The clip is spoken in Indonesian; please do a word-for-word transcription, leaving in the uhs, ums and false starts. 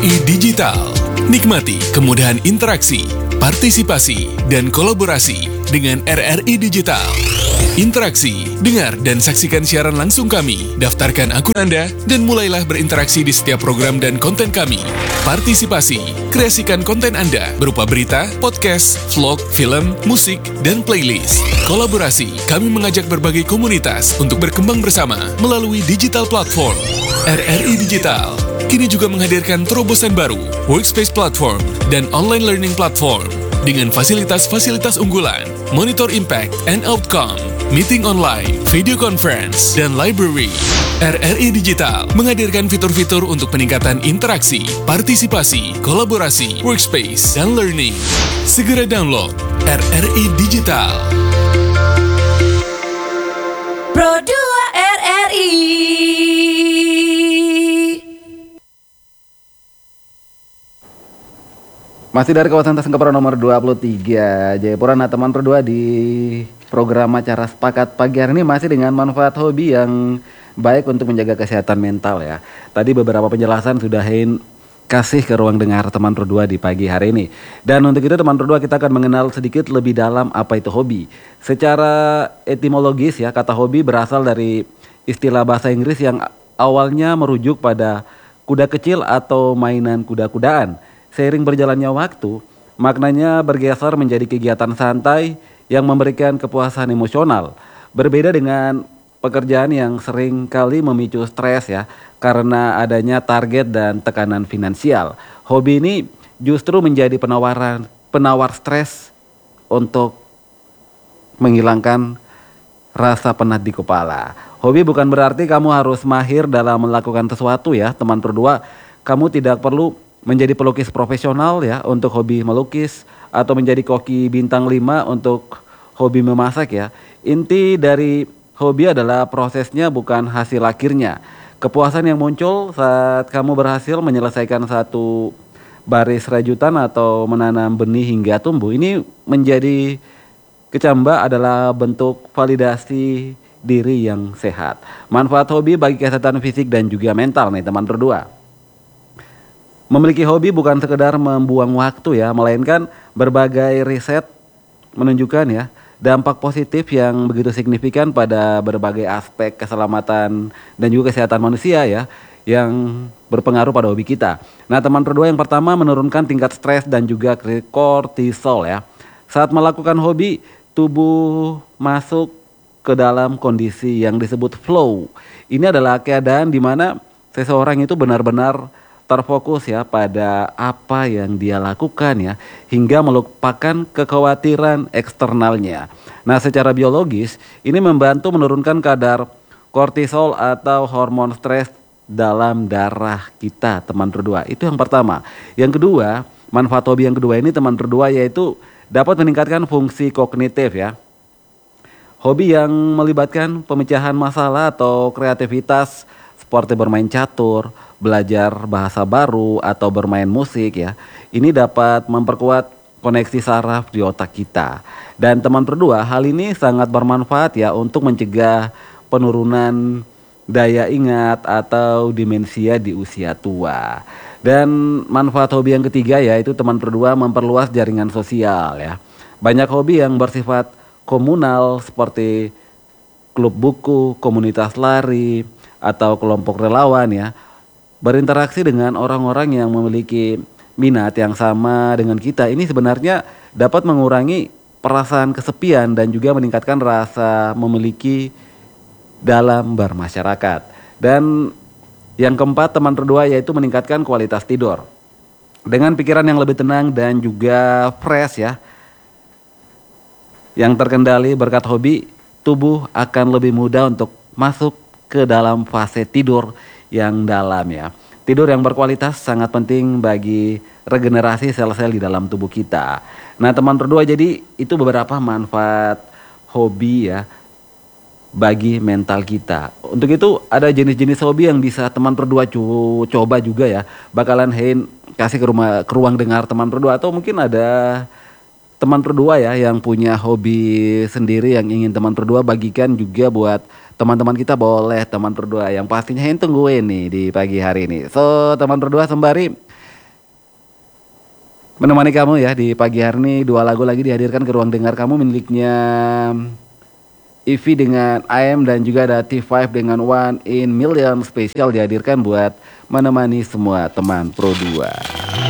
I Digital. Nikmati kemudahan interaksi, partisipasi, dan kolaborasi dengan R R I Digital. Interaksi, dengar dan saksikan siaran langsung kami, daftarkan akun Anda, dan mulailah berinteraksi di setiap program dan konten kami. Partisipasi, kreasikan konten Anda berupa berita, podcast, vlog, film, musik, dan playlist. Kolaborasi, kami mengajak berbagai komunitas untuk berkembang bersama melalui digital platform. R R I Digital kini juga menghadirkan terobosan baru, workspace platform, dan online learning platform dengan fasilitas-fasilitas unggulan, monitor impact and outcome, meeting online, video conference, dan library. R R I Digital menghadirkan fitur-fitur untuk peningkatan interaksi, partisipasi, kolaborasi, workspace, dan learning. Segera download R R I Digital. Pro dua R R I. Masih dari kawasan Tasengkapura nomor dua puluh tiga Jayapura. Nah teman berdua di program acara Sepakat pagi hari ini masih dengan manfaat hobi yang baik untuk menjaga kesehatan mental ya. Tadi beberapa penjelasan sudah Hein kasih ke ruang dengar teman berdua di pagi hari ini. Dan untuk itu teman berdua kita akan mengenal sedikit lebih dalam apa itu hobi. Secara etimologis ya, kata hobi berasal dari istilah bahasa Inggris yang awalnya merujuk pada kuda kecil atau mainan kuda-kudaan. Seiring berjalannya waktu, maknanya bergeser menjadi kegiatan santai yang memberikan kepuasan emosional. Berbeda dengan pekerjaan yang sering kali memicu stres ya, karena adanya target dan tekanan finansial. Hobi ini justru menjadi penawaran penawar stres untuk menghilangkan rasa penat di kepala. Hobi bukan berarti kamu harus mahir dalam melakukan sesuatu ya, teman berdua. Kamu tidak perlu menjadi pelukis profesional ya untuk hobi melukis, atau menjadi koki bintang lima untuk hobi memasak ya. Inti dari hobi adalah prosesnya, bukan hasil akhirnya. Kepuasan yang muncul saat kamu berhasil menyelesaikan satu baris rajutan atau menanam benih hingga tumbuh, ini menjadi kecamba adalah bentuk validasi diri yang sehat. Manfaat hobi bagi kesehatan fisik dan juga mental nih teman berdua. Memiliki hobi bukan sekedar membuang waktu ya, melainkan berbagai riset menunjukkan ya dampak positif yang begitu signifikan pada berbagai aspek keselamatan dan juga kesehatan manusia ya, yang berpengaruh pada hobi kita. Nah teman berdua, yang pertama menurunkan tingkat stres dan juga kortisol ya. Saat melakukan hobi, tubuh masuk ke dalam kondisi yang disebut flow. Ini adalah keadaan di mana seseorang itu benar-benar terfokus ya pada apa yang dia lakukan ya, hingga melupakan kekhawatiran eksternalnya. Nah secara biologis ini membantu menurunkan kadar kortisol atau hormon stres dalam darah kita teman berdua. Itu yang pertama. Yang kedua, manfaat hobi yang kedua ini teman berdua yaitu dapat meningkatkan fungsi kognitif ya. Hobi yang melibatkan pemecahan masalah atau kreativitas seperti bermain catur, belajar bahasa baru, atau bermain musik ya, ini dapat memperkuat koneksi saraf di otak kita. Dan teman berdua, hal ini sangat bermanfaat ya untuk mencegah penurunan daya ingat atau demensia di usia tua. Dan manfaat hobi yang ketiga yaitu teman berdua memperluas jaringan sosial ya. Banyak hobi yang bersifat komunal seperti klub buku, komunitas lari, atau kelompok relawan ya, berinteraksi dengan orang-orang yang memiliki minat yang sama dengan kita. Ini sebenarnya dapat mengurangi perasaan kesepian dan juga meningkatkan rasa memiliki dalam bermasyarakat. Dan yang keempat teman berdua yaitu meningkatkan kualitas tidur. Dengan pikiran yang lebih tenang dan juga fresh ya, yang terkendali berkat hobi, tubuh akan lebih mudah untuk masuk ke dalam fase tidur yang dalam ya. Tidur yang berkualitas sangat penting bagi regenerasi sel-sel di dalam tubuh kita. Nah teman berdua, jadi itu beberapa manfaat hobi ya bagi mental kita. Untuk itu ada jenis-jenis hobi yang bisa teman berdua co- coba juga ya. Bakalan Hein kasih ke rumah ke ruang dengar teman berdua, atau mungkin ada teman berdua ya yang punya hobi sendiri yang ingin teman berdua bagikan juga buat teman-teman kita. Boleh teman berdua, yang pastinya Hein tungguin nih di pagi hari ini. So teman berdua, sembari menemani kamu ya di pagi hari ini. Dua lagu lagi dihadirkan ke ruang dengar kamu miliknya Ivy dengan I Am, dan juga ada T lima dengan One in Million, spesial dihadirkan buat menemani semua teman Pro dua.